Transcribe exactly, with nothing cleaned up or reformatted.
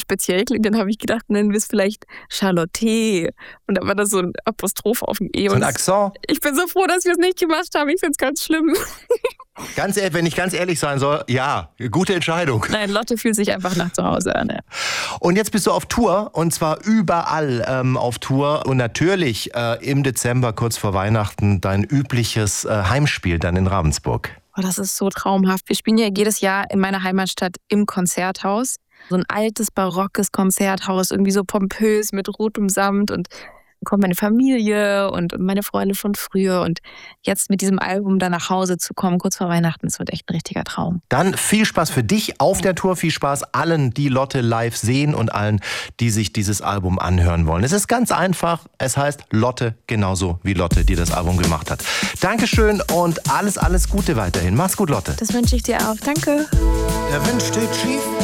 speziell klingt, dann habe ich gedacht, nennen wir es vielleicht Charlotte. Und dann war da so ein Apostroph auf dem E. So ein Akzent. Ich bin so froh, dass wir es nicht gemacht haben. Ich finde es ganz schlimm. Ganz ehrlich, wenn ich ganz ehrlich sein soll, ja, gute Entscheidung. Nein, Lotte fühlt sich einfach nach zu Hause an. Ja. Und jetzt bist du auf Tour und zwar überall ähm, auf Tour und natürlich äh, im Dezember kurz vor Weihnachten dein übliches äh, Heimspiel dann in Ravensburg. Oh, das ist so traumhaft. Wir spielen ja jedes Jahr in meiner Heimatstadt im Konzerthaus. So ein altes, barockes Konzerthaus, irgendwie so pompös mit rotem Samt und kommt meine Familie und meine Freunde von früher und jetzt mit diesem Album dann nach Hause zu kommen, kurz vor Weihnachten, das wird echt ein richtiger Traum. Dann viel Spaß für dich auf der Tour, viel Spaß allen, die Lotte live sehen und allen, die sich dieses Album anhören wollen. Es ist ganz einfach, es heißt Lotte, genauso wie Lotte, die das Album gemacht hat. Dankeschön und alles, alles Gute weiterhin. Mach's gut, Lotte. Das wünsche ich dir auch. Danke. Der Wind steht schief.